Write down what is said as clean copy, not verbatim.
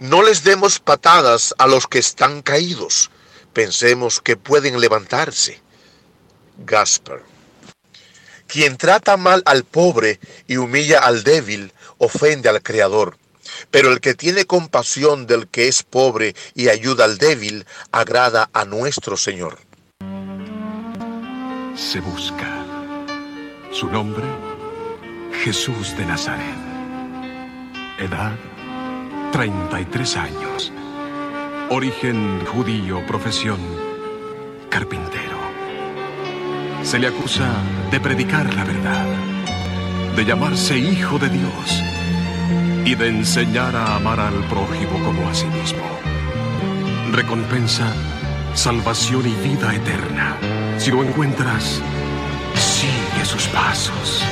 No les demos patadas a los que están caídos. Pensemos que pueden levantarse. Gasper. Quien trata mal al pobre y humilla al débil, ofende al Creador. Pero el que tiene compasión del que es pobre y ayuda al débil, agrada a nuestro Señor. Se busca. Su nombre, Jesús de Nazaret. Edad, 33 años. Origen judío, profesión, carpintero. Se le acusa de predicar la verdad, de llamarse hijo de Dios y de enseñar a amar al prójimo como a sí mismo. Recompensa, salvación y vida eterna. Si lo encuentras, sigue sus pasos.